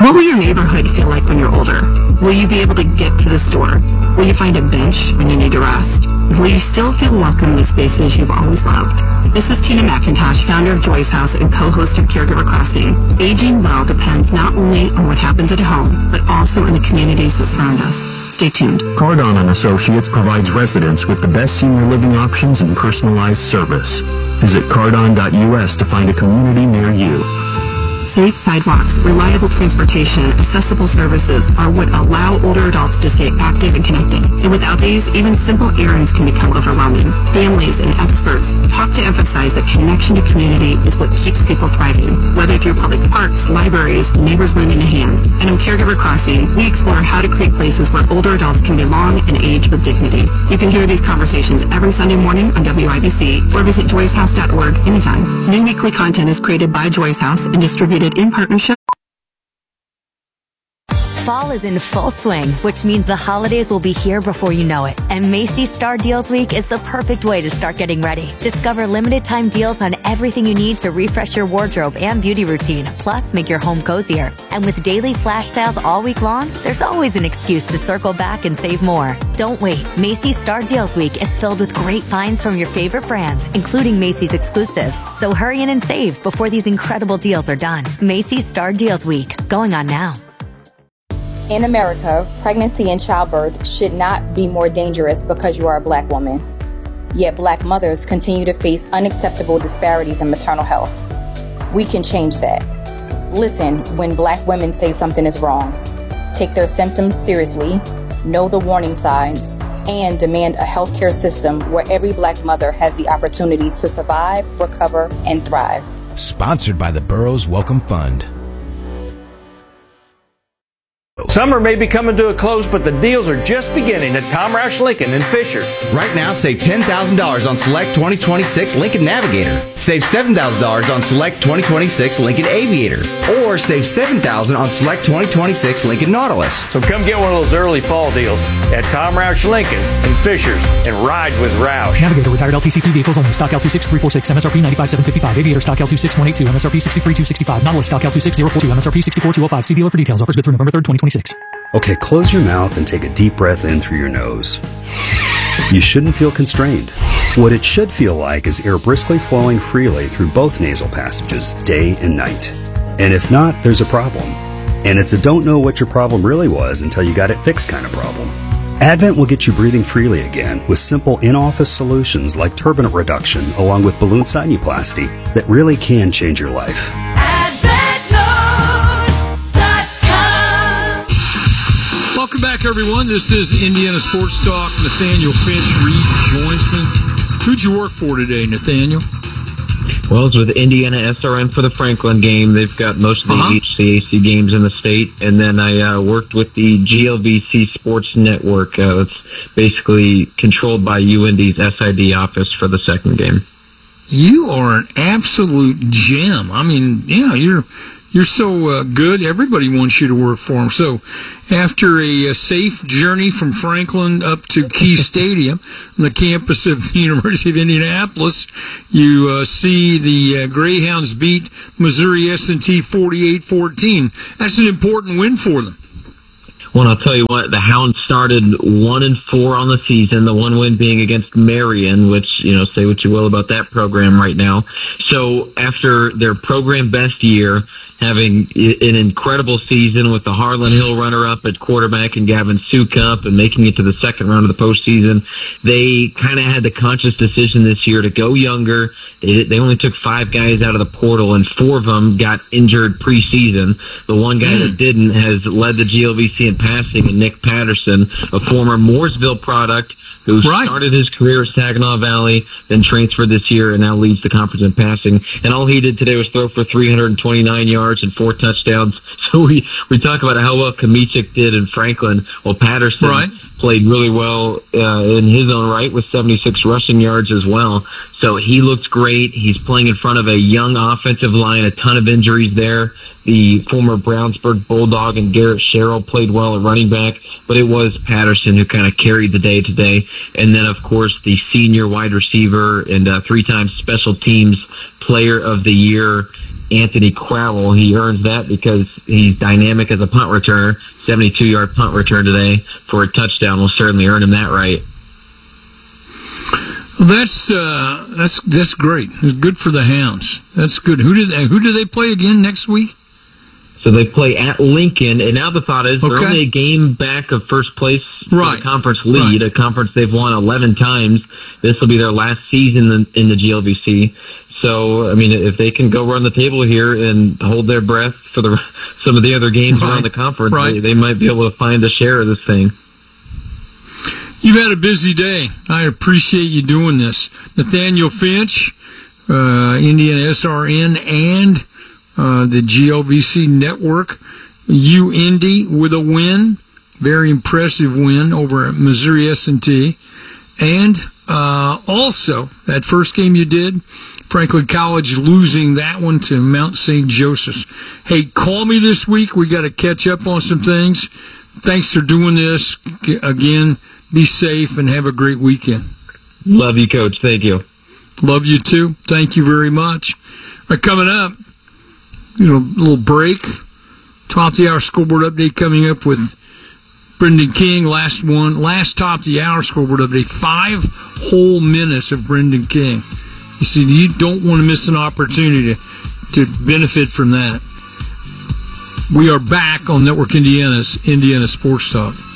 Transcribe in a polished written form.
What will your neighborhood feel like when you're older? Will you be able to get to the store? Will you find a bench when you need to rest? Will you still feel welcome in the spaces you've always loved? This is Tina McIntosh, founder of Joy's House and co-host of Caregiver Crossing. Aging well depends not only on what happens at home, but also in the communities that surround us. Stay tuned. Cardon and Associates provides residents with the best senior living options and personalized service. Visit cardon.us to find a community near you. Safe sidewalks, reliable transportation, accessible services are what allow older adults to stay active and connected. And without these, even simple errands can become overwhelming. Families and experts talk to emphasize that connection to community is what keeps people thriving, whether through public parks, libraries, neighbors lending a hand. And on Caregiver Crossing, we explore how to create places where older adults can belong and age with dignity. You can hear these conversations every Sunday morning on WIBC or visit joyshouse.org anytime. New weekly content is created by Joy's House and distributed in partnership. Fall is in full swing, which means the holidays will be here before you know it. And Macy's Star Deals Week is the perfect way to start getting ready. Discover limited time deals on everything you need to refresh your wardrobe and beauty routine, plus make your home cozier. And with daily flash sales all week long, there's always an excuse to circle back and save more. Don't wait. Macy's Star Deals Week is filled with great finds from your favorite brands, including Macy's exclusives. So hurry in and save before these incredible deals are done. Macy's Star Deals Week, going on now. In America, pregnancy and childbirth should not be more dangerous because you are a Black woman. Yet Black mothers continue to face unacceptable disparities in maternal health. We can change that. Listen when Black women say something is wrong. Take their symptoms seriously, know the warning signs, and demand a healthcare system where every Black mother has the opportunity to survive, recover, and thrive. Sponsored by the Burroughs Welcome Fund. Summer may be coming to a close, but the deals are just beginning at Tom Roush Lincoln in Fishers. Right now, save $10,000 on select 2026 Lincoln Navigator. Save $7,000 on select 2026 Lincoln Aviator. Or save $7,000 on select 2026 Lincoln Nautilus. So come get one of those early fall deals at Tom Roush Lincoln in Fishers and ride with Roush. Navigator retired LTCP vehicles only. Stock L26346, MSRP $95,755. Aviator stock L26182, MSRP $63,265. Nautilus stock L26042, MSRP $64,205. See dealer for details. Offers good through November 3rd, 2026. Okay, close your mouth and take a deep breath in through your nose. You shouldn't feel constrained. What it should feel like is air briskly flowing freely through both nasal passages, day and night. And if not, there's a problem. And it's a don't know what your problem really was until you got it fixed kind of problem. Advent will get you breathing freely again with simple in-office solutions like turbinate reduction along with balloon sinuplasty that really can change your life. Welcome back, everyone. This is Indiana Sports Talk. Nathaniel Finch joins me. Who'd you work for today, Nathaniel? Well, it's with Indiana SRN for the Franklin game. They've got most of the HCAC games in the state. And then I worked with the GLVC Sports Network. That's basically controlled by UND's SID office for the second game. You are an absolute gem. I mean, yeah, you're so good. Everybody wants you to work for them. So after a safe journey from Franklin up to Key Stadium, the campus of the University of Indianapolis, you see the Greyhounds beat Missouri S&T 48-14. That's an important win for them. Well, I'll tell you what, the Hounds started 1-4 on the season, the one win being against Marion, which, say what you will about that program right now. So after their program best year, having an incredible season with the Harlan Hill runner-up at quarterback and Gavin Sukup and making it to the second round of the postseason, they kind of had the conscious decision this year to go younger. They only took 5 guys out of the portal, and 4 of them got injured preseason. The one guy that didn't has led the GLVC in passing, and Nick Patterson, a former Mooresville product, who started his career at Saginaw Valley, then transferred this year, and now leads the conference in passing. And all he did today was throw for 329 yards and 4 touchdowns. So we talk about how well Kamichik did in Franklin. Well, Patterson played really well in his own right with 76 rushing yards as well. So he looks great. He's playing in front of a young offensive line, a ton of injuries there. The former Brownsburg Bulldog and Garrett Sherrill played well at running back, but it was Patterson who kind of carried the day today. And then, of course, the senior wide receiver and 3-time special teams player of the year Anthony Crowell. He earns that because he's dynamic as a punt returner. 72-yard punt return today for a touchdown will certainly earn him that right. Well, that's great. It's good for the Hounds. That's good. Who do they play again next week? So they play at Lincoln, and now the thought is they're only a game back of first place for the conference lead, a conference they've won 11 times. This will be their last season in the GLVC. So, I mean, if they can go run the table here and hold their breath for some of the other games around the conference, they might be able to find a share of this thing. You've had a busy day. I appreciate you doing this. Nathaniel Finch, Indiana SRN, and the GLVC Network. Indy with a win. Very impressive win over Missouri S&T. And also, that first game you did, Franklin College losing that one to Mount St. Joseph's. Hey, call me this week. We got to catch up on some things. Thanks for doing this. Again, be safe and have a great weekend. Love you, Coach. Thank you. Love you, too. Thank you very much. All right, coming up, a little break. Top of the hour scoreboard update coming up with Brendan King. Last top of the hour scoreboard update. 5 whole minutes of Brendan King. You see, you don't want to miss an opportunity to benefit from that. We are back on Network Indiana's Indiana Sports Talk.